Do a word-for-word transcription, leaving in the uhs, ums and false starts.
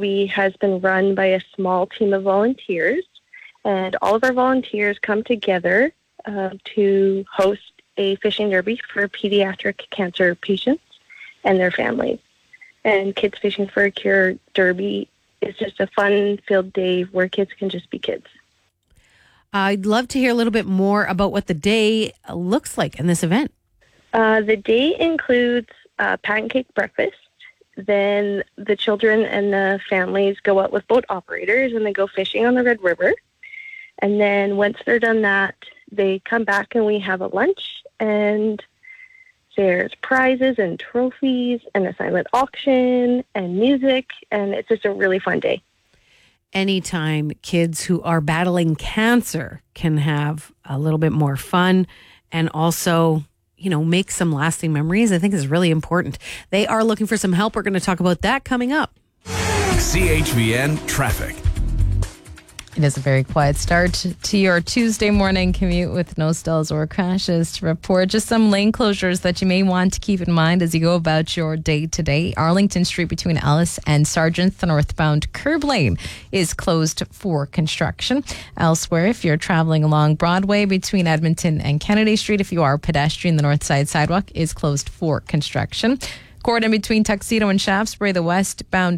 Derby has been run by a small team of volunteers, and all of our volunteers come together uh, to host a fishing derby for pediatric cancer patients and their families. And Kids Fishing for a Cure Derby is just a fun-filled day where kids can just be kids. I'd love to hear a little bit more about what the day looks like in this event. Uh, the day includes uh, pancake breakfast. Then the children and the families go out with boat operators and they go fishing on the Red River. And then once they're done that, they come back and we have a lunch, and there's prizes and trophies and a silent auction and music, and it's just a really fun day. Anytime kids who are battling cancer can have a little bit more fun and also, you know, make some lasting memories, I think is really important. They are looking for some help. We're going to talk about that coming up. C H V N Traffic. It is a very quiet start to your Tuesday morning commute with no stalls or crashes to report. Just some lane closures that you may want to keep in mind as you go about your day today. Arlington Street between Ellis and Sargent, the northbound curb lane is closed for construction. Elsewhere, if you're traveling along Broadway between Edmonton and Kennedy Street, if you are a pedestrian, the north side sidewalk is closed for construction. Gordon between Tuxedo and Shaftesbury, the westbound